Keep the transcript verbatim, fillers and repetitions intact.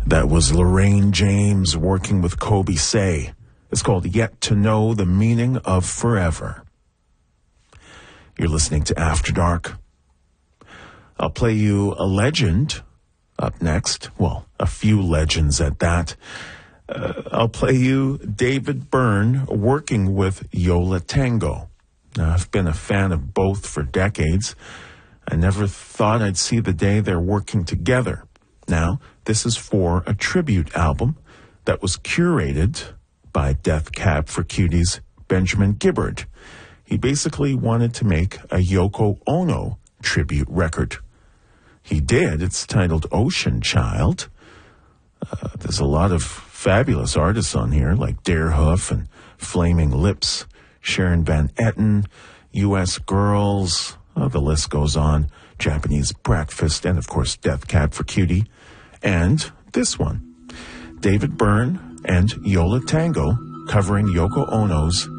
That was Lorraine James working with Kobe Say. It's called Yet to Know the Meaning of Forever. You're listening to After Dark. I'll play you a legend up next. Well, a few legends at that. Uh, I'll play you David Byrne working with Yo La Tengo. Now, I've been a fan of both for decades. I never thought I'd see the day they're working together. Now, this is for a tribute album that was curated by Death Cab for Cutie's Benjamin Gibbard. He basically wanted to make a Yoko Ono tribute record. He did. It's titled Ocean Child. Uh, there's a lot of fabulous artists on here, like Deerhoof and Flaming Lips, Sharon Van Etten, U S Girls, oh, the list goes on, Japanese Breakfast, and of course Death Cab for Cutie. And this one, David Byrne and Yo La Tengo covering Yoko Ono's